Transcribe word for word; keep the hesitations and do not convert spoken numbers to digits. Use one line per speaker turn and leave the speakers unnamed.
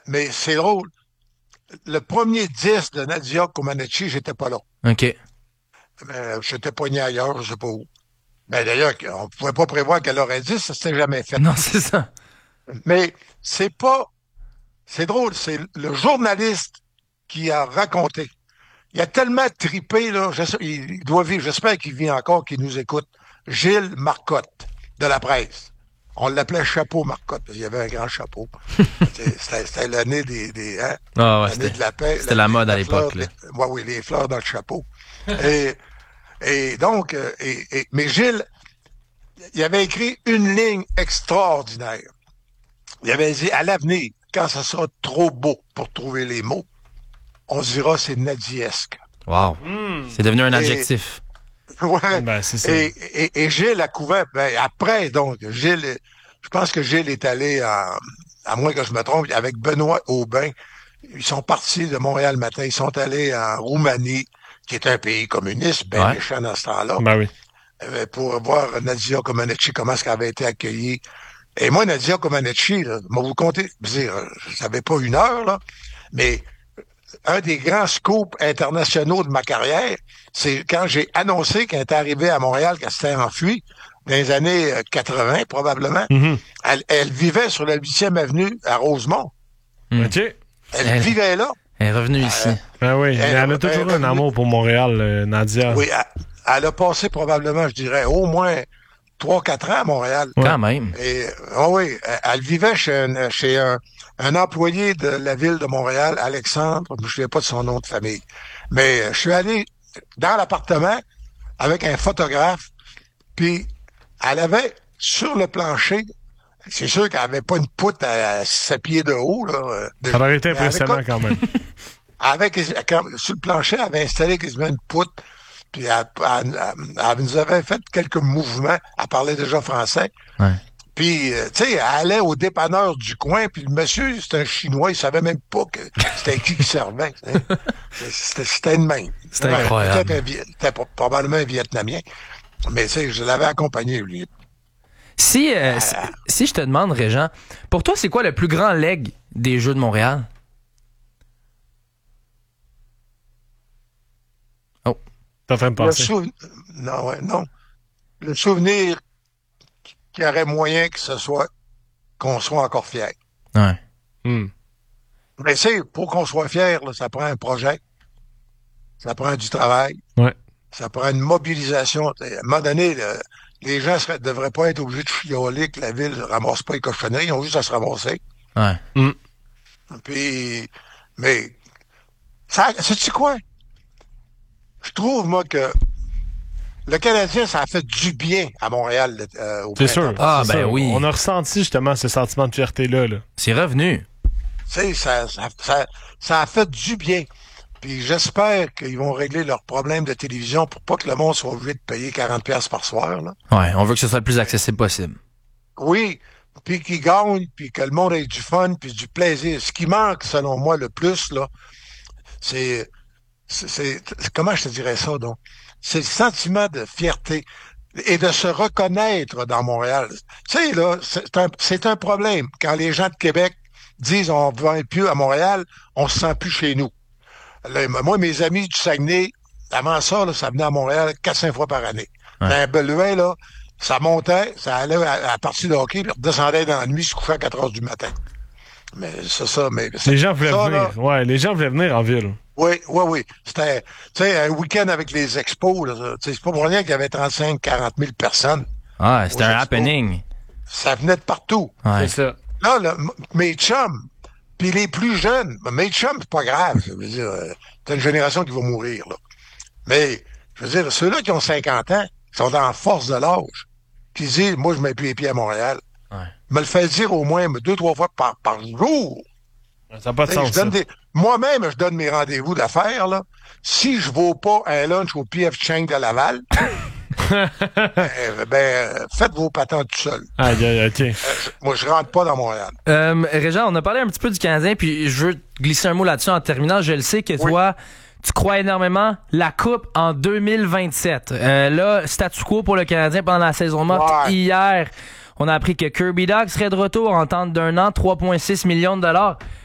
mais c'est drôle. Le premier disque de Nadia Comaneci, j'étais pas là.
OK.
Euh, j'étais pogné ailleurs, je sais pas où. Mais d'ailleurs, on pouvait pas prévoir qu'elle aurait dit, ça s'était jamais fait.
Non, c'est ça.
Mais c'est pas, c'est drôle, c'est le journaliste qui a raconté. Il a tellement tripé, là, je sais- il doit vivre, j'espère qu'il vit encore, qu'il nous écoute. Gilles Marcotte, de la presse. On l'appelait Chapeau Marcotte, parce qu'il y avait un grand chapeau. C'était, c'était- c'était l'année des, des hein,
Ah ouais,
l'année
c'était,
de la paix.
c'était la mode à
fleur,
l'époque, là.
ouais, oui, les fleurs dans le chapeau. Et, et donc, euh, et, et- mais Gilles, il avait écrit une ligne extraordinaire. Il avait dit, à l'avenir, quand ça sera trop beau pour trouver les mots, on se dira c'est nadiesque.
Wow.
Hmm.
C'est devenu un
Et-
adjectif.
Ouais.
Ben, c'est ça.
Et, et, et Gilles a couvert, ben, après, donc, Gilles, je pense que Gilles est allé, en- à moins que je me trompe, avec Benoît Aubin. Ils sont partis de Montréal matin. Ils sont allés en Roumanie, qui est un pays communiste, bien
Ouais.
méchant dans ce temps-là,
Ben oui.
euh, pour voir Nadia Comaneci, comment est-ce qu'elle avait été accueillie. Et moi, Nadia Comaneci, là, moi, vous comptez, je veux dire, je savais pas une heure, là, mais un des grands scoops internationaux de ma carrière, c'est quand j'ai annoncé qu'elle était arrivée à Montréal, qu'elle s'était enfuie, dans les années euh, quatre-vingts, probablement.
Mhm.
Elle, elle vivait sur la huitième avenue à Rosemont.
Hmm.
OK.
Elle,
Elle-
vivait là.
Elle est revenue ici.
Ben oui. Mais
Elle-
elle a toujours
elle-
un amour pour Montréal, euh, Nadia.
Oui, elle, elle a passé probablement, je dirais, au moins trois, quatre ans à Montréal.
Ouais.
Quand même.
Et oh oui, elle, elle vivait chez, un, chez un, un employé de la ville de Montréal, Alexandre, je ne me souviens pas de son nom de famille. Mais euh, je suis allé dans l'appartement avec un photographe, puis elle avait sur le plancher, c'est sûr qu'elle avait pas une poutre à, à sept pieds de haut, là. euh, de-
Ça aurait été
mais elle avait
impressionnant
comme-
quand même.
avec, quand- sur le plancher, elle avait installé quasiment une poutre, puis elle, elle- elle- elle nous avait fait quelques mouvements. Elle parlait déjà français.
Ouais.
Puis, euh, tu sais, elle allait au dépanneur du coin, puis le monsieur, c'était un Chinois, il savait même pas que c'était qui qui servait. tu sais. C'était c'était une main.
C'était incroyable.
Peut-être un Viet- C'était pro- probablement un Vietnamien, mais tu sais, je l'avais accompagné, lui.
Si, euh, si, si je te demande, Régent, pour toi, c'est quoi le plus grand leg des Jeux de Montréal?
T'es en train de
Le
penser.
souven- Non, ouais, non. Le souvenir qu'il y aurait moyen que ce soit qu'on soit encore fier.
Ouais.
Hmm.
Mais tu sais, pour qu'on soit fier, là, ça prend un projet, ça prend du travail,
Ouais.
ça prend une mobilisation. À un moment donné, là, les gens ne devraient pas être obligés de chialer que la ville ne ramasse pas les cochonneries, ils ont juste à se ramasser.
Ouais.
Puis, mais, ça, sais-tu quoi? Je trouve, moi, que le Canadien, ça a fait du bien à Montréal euh, au
C'est
printemps.
sûr.
Ah,
c'est
ben
sûr.
oui.
On a ressenti justement ce sentiment de fierté-là. Là.
C'est revenu.
Tu sais, ça, ça, ça, ça a fait du bien. Puis j'espère qu'ils vont régler leurs problèmes de télévision pour pas que le monde soit obligé de payer quarante pièces par soir. Là.
Ouais, on veut que ce soit le plus accessible possible.
Oui, puis qu'ils gagnent, puis que le monde ait du fun, puis du plaisir. Ce qui manque, selon moi, le plus, là, c'est... c'est, c'est comment je te dirais ça, donc? C'est le sentiment de fierté et de se reconnaître dans Montréal. Tu sais, là, c'est un, c'est un problème. Quand les gens de Québec disent on ne va plus à Montréal, on se sent plus chez nous. Là, moi, mes amis du Saguenay, avant ça, là, ça venait à Montréal quatre cinq fois par année.
Ouais.
Dans un Beluin, là, ça montait, ça allait à, à la partie de hockey, puis redescendait dans la nuit, se couchait à quatre heures du matin. Mais c'est ça, mais... c'est-
Les gens voulaient
ça,
venir.
là,
Ouais, les gens voulaient venir en ville.
oui, oui, oui. C'était, tu sais, un week-end avec les expos, là, tu sais, c'est pas pour rien qu'il y avait trente-cinq à quarante mille personnes.
Ah, c'était
Aux
un
expos.
happening.
Ça venait de partout.
Ouais.
C'est ça.
Là, là, m- mes chums, puis les plus jeunes, mes chums, c'est pas grave. Je veux dire, euh, c'est une génération qui va mourir, là. Mais, je veux dire, ceux-là qui ont cinquante ans, qui sont en force de l'âge, qui disent, moi, je mets plus les pieds à Montréal,
Ouais.
me le fait dire au moins deux, trois fois par, par jour.
Ça n'a pas de
Hey,
sens.
je donne
Ça.
des... Moi-même, je donne mes rendez-vous d'affaires, là. Si je vaux pas un lunch au P F Chang de Laval, euh, ben, euh, faites vos patentes tout seul.
Aïe, aïe, ok.
Moi, je rentre pas dans Montréal.
Euh, Régent, on a parlé un petit peu du Canadien, puis je veux glisser un mot là-dessus en terminant. Je le sais que
Oui.
toi, tu crois énormément la Coupe en deux mille vingt-sept. Euh, là, statu quo pour le Canadien pendant la saison morte.
Ouais.
Hier, on a appris que Kirby Dach serait de retour en tente d'un an, trois virgule six millions de dollars.